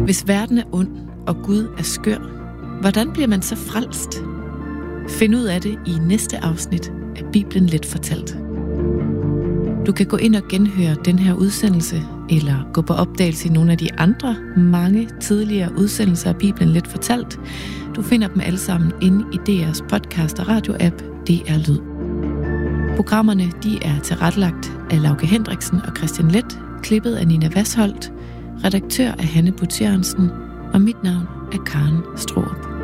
Hvis verden er ond, og Gud er skør, hvordan bliver man så frelst? Find ud af det i næste afsnit af Bibelen Let Fortalt. Du kan gå ind og genhøre den her udsendelse, eller gå på opdagelse i nogle af de andre mange tidligere udsendelser af Bibelen Let Fortalt. Du finder dem alle sammen inde i DR's podcast og radioapp DR Lyd. Programmerne de er tilrettelagt af Lauke Hendriksen og Christian Leth, klippet af Nina Vasholdt, redaktør af Hanne Butt Jørgensen, og mit navn er Karen Straarup.